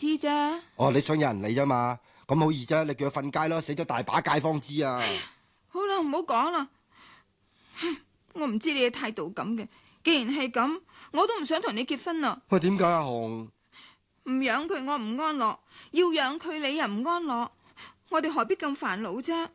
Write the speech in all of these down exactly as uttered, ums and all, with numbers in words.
知啫。 哦，你想有人理啫嘛？咁好易啫，你叫佢瞓街咯，死咗大把街坊知啊！ 好啦，唔好講啦。我唔知你嘅態度咁嘅，既然係咁，我都唔想同你結婚啦。 喂，點解啊，紅？ 唔養佢我唔安樂，要養佢你又唔安樂，我哋何必咁煩惱啫？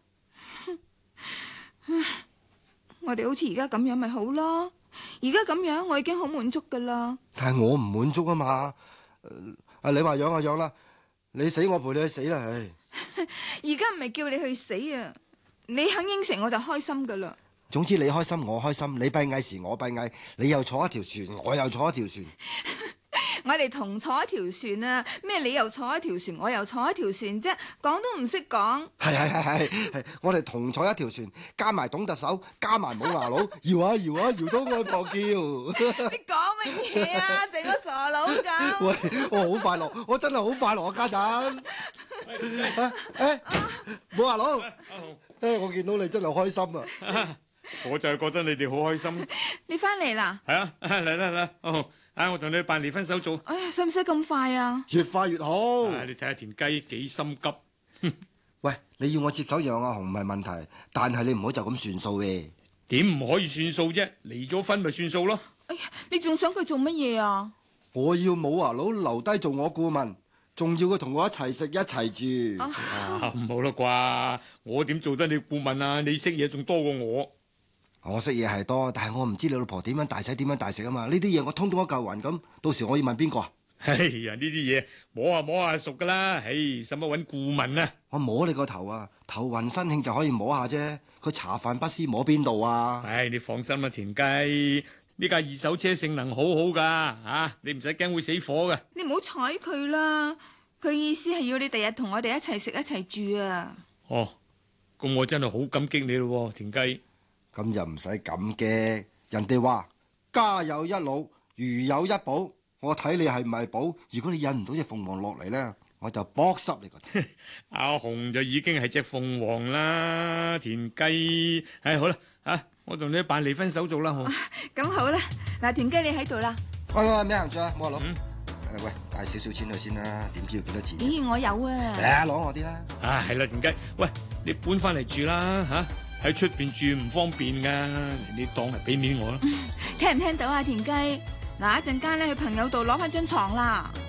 我哋好似而家咁樣咪好咯。而家咁樣我已經好滿足噶啦。 但係我唔滿足啊嘛。啊、呃，你話養就養啦，你死我陪你去死啦，唉！ 而家唔係叫你去死啊，你肯應承我就開心噶啦。 總之你開心我開心，你閉翳時我閉翳，你又坐一條船，我又坐一條船。 我哋同坐一條船啊！咩你又坐一條船，我又坐一條船啫，講都唔識講。 係係係係，我哋同坐一條船，加埋董特首，加埋冇牙佬，搖下搖下搖到我破叫。 你講乜嘢啊？成個傻佬咁。 喂，我好快樂，我真係好快樂啊！家陣，誒冇牙佬，誒我見到你真係開心啊！ 我就係覺得你哋好開心。 你翻嚟啦？ 係啊，嚟啦嚟，哦，啊，我同你辦離婚手續。 哎呀，使唔使咁快啊？ 越快越好。 啊、你睇下田雞幾心急。 喂，你要我接手養阿紅唔係問題，但係你唔好就咁算數嘅。 點唔可以算數啫？離咗婚咪算數咯。 哎呀，你仲想佢做乜嘢啊？ 我要冇牙佬留低做我顧問，仲要佢同我一齊食一齊住。 啊，唔好啦啩？我點做得你顧問啊？你識嘢仲多過我。 我識嘢係多，但係我唔知你老婆點樣大洗點樣大食啊嘛！呢啲嘢我通通一嚿雲咁，到時我要問邊個啊？ 哎呀，呢啲嘢摸下摸下熟噶啦，唉，使乜搵顧問啊？ 我摸你個頭啊，頭暈身興就可以摸下啫。佢茶飯不思摸邊度啊？ 唉，你放心啦，田雞，呢架二手車性能好好噶，啊，你唔使驚會死火噶。 你唔好睬佢啦，佢意思係要你第日同我哋一齊食一齊住啊。 哦，咁我真係好感激你咯，田雞。 咁又唔使咁嘅，人哋話家有一老，如有一寶。我睇你係唔係寶？如果你引唔到隻鳳凰落嚟咧，我就剝濕你個頭。 阿紅就已經係隻鳳凰啦，田雞。唉，好啦，啊，我同你辦離婚手續啦，好。 咁、啊、好啦，嗱，田雞你喺度啦。 喂喂，咩行住啊？冇阿佬。 嗯誒喂，帶少少錢去先啦，點知要幾多錢？ 咦，我有啊。 嚟啊，攞我啲啦。 啊，係啦，田雞，喂，你搬翻嚟住啦，吓喺出邊住唔方便噶，你當係俾面我啦。 聽唔聽到啊，田雞？嗱，一陣間咧去朋友度攞翻張床啦。